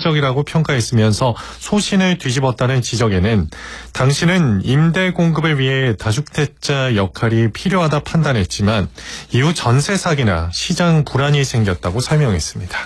비효율적이라고 평가했으면서 소신을 뒤집었다는 지적에는 당시는 임대 공급을 위해 다주택자 역할이 필요하다 판단했지만 이후 전세 사기나 시장 불안이 생겼다고 설명했습니다.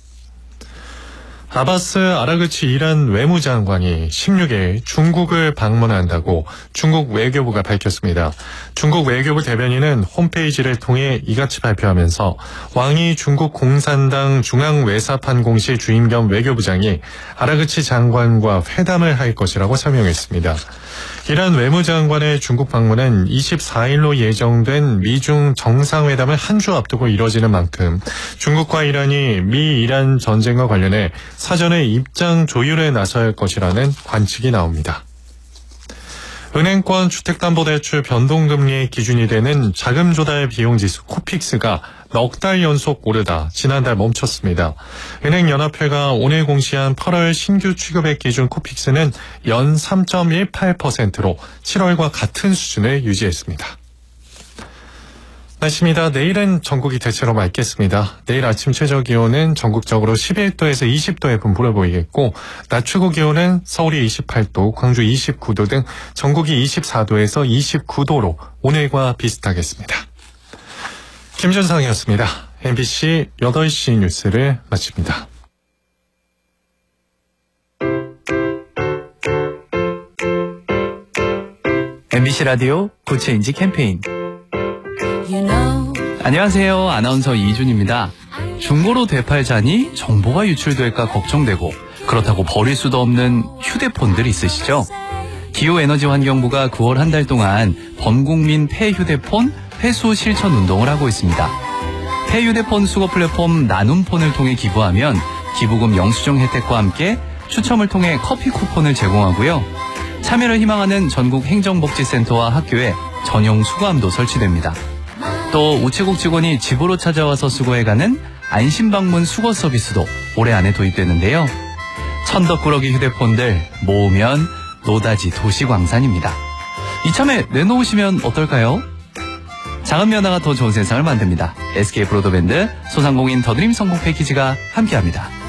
아바스 아라그치 이란 외무장관이 16일 중국을 방문한다고 중국 외교부가 밝혔습니다. 중국 외교부 대변인은 홈페이지를 통해 이같이 발표하면서 왕이 중국 공산당 중앙외사판공실 주임 겸 외교부장이 아라그치 장관과 회담을 할 것이라고 설명했습니다. 이란 외무장관의 중국 방문은 24일로 예정된 미중 정상회담을 한 주 앞두고 이뤄지는 만큼 중국과 이란이 미-이란 전쟁과 관련해 사전에 입장 조율에 나설 것이라는 관측이 나옵니다. 은행권 주택담보대출 변동금리의 기준이 되는 자금조달 비용지수 코픽스가 넉 달 연속 오르다 지난달 멈췄습니다. 은행연합회가 오늘 공시한 8월 신규 취급액 기준 코픽스는 연 3.18%로 7월과 같은 수준을 유지했습니다. 날씨입니다. 내일은 전국이 대체로 맑겠습니다. 내일 아침 최저기온은 전국적으로 11도에서 20도의 분포를 보이겠고 낮 최고기온은 서울이 28도, 광주 29도 등 전국이 24도에서 29도로 오늘과 비슷하겠습니다. 김준상이었습니다. MBC 8시 뉴스를 마칩니다. MBC 라디오 고체인지 캠페인. 안녕하세요. 아나운서 이준입니다. 중고로 되팔자니 정보가 유출될까 걱정되고 그렇다고 버릴 수도 없는 휴대폰들 있으시죠? 기후에너지환경부가 9월 한 달 동안 범국민 폐휴대폰 회수 실천 운동을 하고 있습니다. 폐휴대폰 수거 플랫폼 나눔폰을 통해 기부하면 기부금 영수증 혜택과 함께 추첨을 통해 커피 쿠폰을 제공하고요. 참여를 희망하는 전국 행정복지센터와 학교에 전용 수거함도 설치됩니다. 또 우체국 직원이 집으로 찾아와서 수거해가는 안심방문 수거 서비스도 올해 안에 도입되는데요. 천덕꾸러기 휴대폰들 모으면 노다지 도시광산입니다. 이참에 내놓으시면 어떨까요? 작은 변화가 더 좋은 세상을 만듭니다. SK 브로드밴드 소상공인 더드림 성공 패키지가 함께합니다.